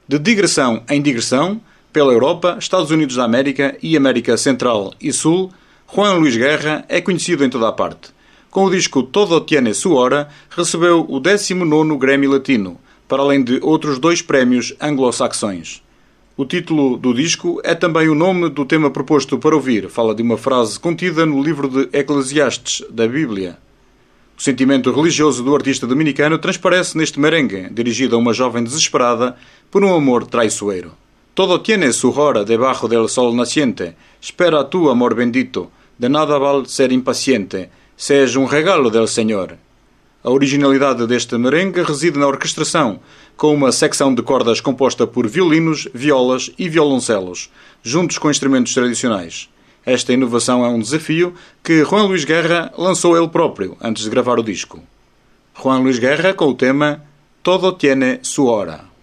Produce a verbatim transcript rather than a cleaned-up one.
De digressão em digressão, pela Europa, Estados Unidos da América e América Central e Sul, Juan Luís Guerra é conhecido em toda a parte. Com o disco Todo Tiene Su Hora, recebeu o décimo nono Grammy Latino, para além de outros dois prémios anglo-saxões. O título do disco é também o nome do tema proposto para ouvir. Fala de uma frase contida no livro de Eclesiastes, da Bíblia. O sentimento religioso do artista dominicano transparece neste merengue, dirigido a uma jovem desesperada por um amor traiçoeiro. Todo tiene su hora debajo del sol naciente. Espera tu, amor bendito. De nada vale ser impaciente. Seas um regalo del Senhor. A originalidade deste merengue reside na orquestração, com uma secção de cordas composta por violinos, violas e violoncelos, juntos com instrumentos tradicionais. Esta inovação é um desafio que Juan Luís Guerra lançou ele próprio antes de gravar o disco. Juan Luís Guerra com o tema Todo Tiene Su Hora.